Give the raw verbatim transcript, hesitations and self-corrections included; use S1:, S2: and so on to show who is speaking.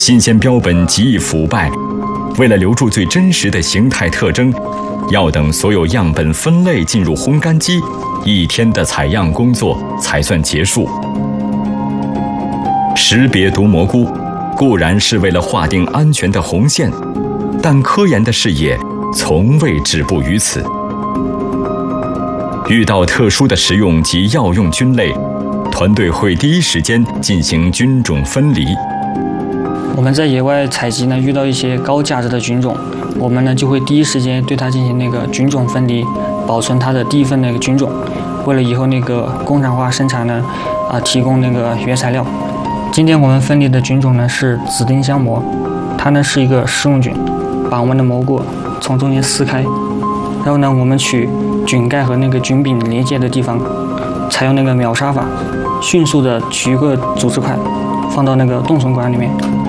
S1: 新鲜标本极易腐败，为了留住最真实的形态特征，要等所有样本分类进入烘干机，一天的采样工作才算结束。识别毒蘑菇固然是为了划定安全的红线，但科研的视野从未止步于此。遇到特殊的食用及药用菌类，团队会第一时间进行菌种分离。
S2: 我们在野外采集呢，遇到一些高价值的菌种，我们呢就会第一时间对它进行那个菌种分离，保存它的第一份那个菌种，为了以后那个工厂化生产呢，啊提供那个原材料。今天我们分离的菌种呢是紫丁香蘑，它呢是一个食用菌，把我们的蘑菇从中间撕开，然后呢我们取菌盖和那个菌柄连接的地方，采用那个秒杀法，迅速的取一个组织块，放到那个冻存管里面。